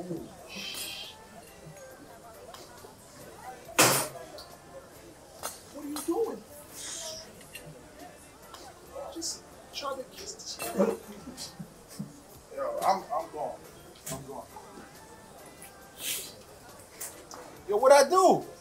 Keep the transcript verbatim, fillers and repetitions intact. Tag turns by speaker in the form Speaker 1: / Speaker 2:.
Speaker 1: What are you doing? Just try to kiss this girl. Yo, I'm, I'm going. I'm going. Yo, what'd I do?